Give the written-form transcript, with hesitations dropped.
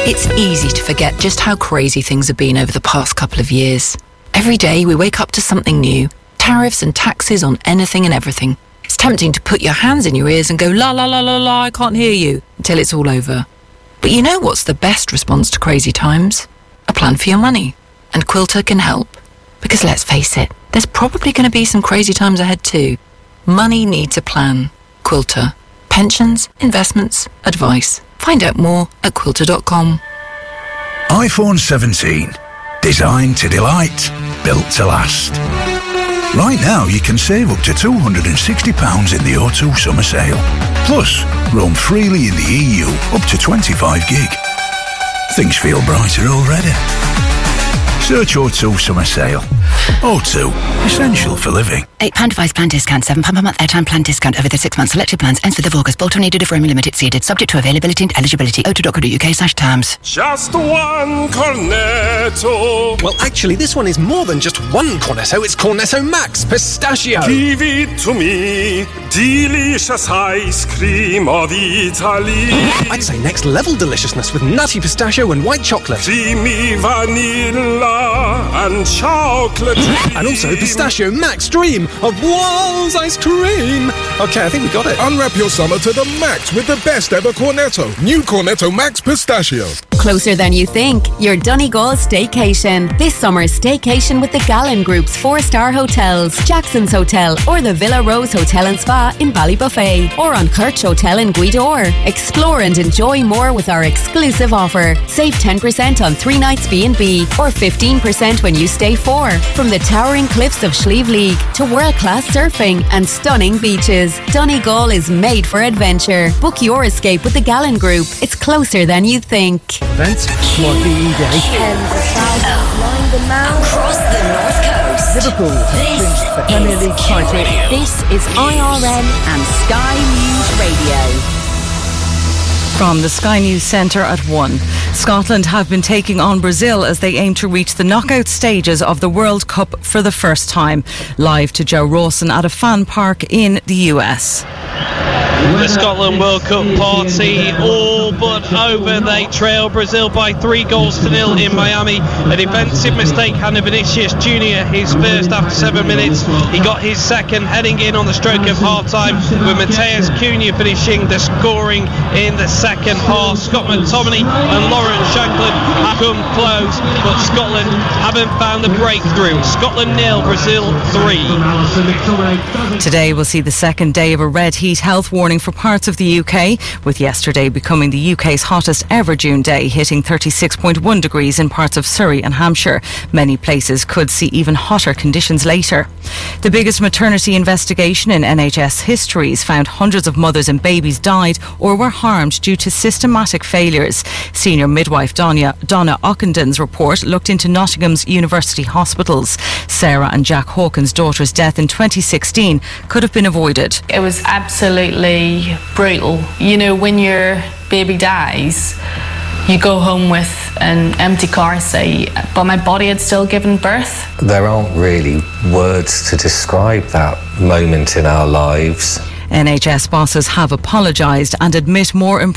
It's easy to forget just how crazy things have been over the past couple of years. Every day we wake up to something new. Tariffs and taxes on anything and everything. It's tempting to put your hands in your ears and go, la la la la la, I can't hear you, until it's all over. But you know what's the best response to crazy times? A plan for your money. And Quilter can help. Because let's face it, there's probably going to be some crazy times ahead too. Money needs a plan. Quilter. Pensions, investments, advice. Find out more at quilter.com. iPhone 17. Designed to delight. Built to last. Right now you can save up to £260 in the O2 summer sale. Plus, roam freely in the EU up to 25 gig. Things feel brighter already. Search O2 summer sale. O2, essential for living. £8 device plan discount, £7 per month airtime plan discount over the 6 months. Selected plans ends 5th of August. Bolt needed if roaming limited seated. Subject to availability and eligibility. o2.co.uk/terms. Just one Cornetto. Well, actually, this one is more than just one Cornetto. It's Cornetto Max Pistachio. Give it to me. Delicious ice cream of Italy. I'd say next level deliciousness with nutty pistachio and white chocolate. Creamy vanilla and chocolate. And also Pistachio Max Dream of Walls ice cream. Okay, I think we got it. Unwrap your summer to the max with the best ever Cornetto. New Cornetto Max Pistachio. Closer than you think. Your Donegal staycation. This summer, staycation with the Gallen Group's 4-star hotels, Jackson's Hotel, or the Villa Rose Hotel and Spa in Ballybuffet, or on Kirch Hotel in Guidor. Explore and enjoy more with our exclusive offer. Save 10% on 3 nights B&B, or 15% when you stay 4. From the towering cliffs of Slieve League to world-class surfing and stunning beaches, Donegal is made for adventure. Book your escape with the Gallen Group. It's closer than you think. Events, Swansea Day. Flying the Mount. Across the North Coast. Liverpool have clinched the Premier League title. This is IRN and Sky News Radio. From the Sky News Centre at 1. Scotland have been taking on Brazil as they aim to reach the knockout stages of the World Cup for the first time. Live to Joe Rawson at a fan park in the US. The Scotland World Cup party all but over. They trail Brazil by 3-0 in Miami. A defensive mistake handed Vinicius Junior his first after 7 minutes. He got his second heading in on the stroke of half-time, with Mateus Cunha finishing the scoring in the second half. Scott McTominay and Lawrence Shankland have come close, but Scotland haven't found the breakthrough. Scotland 0, Brazil 3. Today will see the second day of a red heat health warning for parts of the UK, with yesterday becoming the UK's hottest ever June day, hitting 36.1 degrees in parts of Surrey and Hampshire. Many places could see even hotter conditions later. The biggest maternity investigation in NHS history has found hundreds of mothers and babies died or were harmed due to systematic failures. Senior midwife Donna Ockenden's report looked into Nottingham's university hospitals. Sarah and Jack Hawkins' daughter's death in 2016 could have been avoided. It was absolutely brutal. You know, when your baby dies, you go home with an empty car seat, but my body had still given birth. There aren't really words to describe that moment in our lives. NHS bosses have apologised and admit more